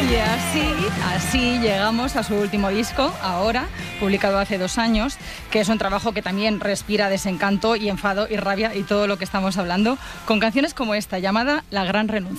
Y así llegamos a su último disco, Ahora, publicado hace 2 años, que es un trabajo que también respira desencanto y enfado y rabia y todo lo que estamos hablando, con canciones como esta, llamada La Gran Renuncia.